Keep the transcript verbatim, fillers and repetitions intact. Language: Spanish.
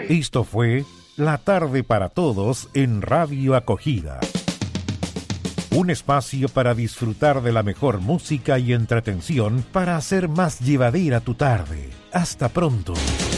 Esto fue La Tarde para Todos en Radio Acogida. Un espacio para disfrutar de la mejor música y entretención para hacer más llevadera tu tarde. Hasta pronto.